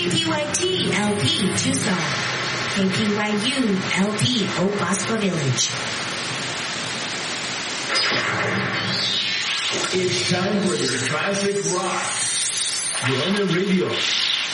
KPYT LP Tucson. KPYU LP Oak Bosco Village. It's time for your classic rock. You're on the radio.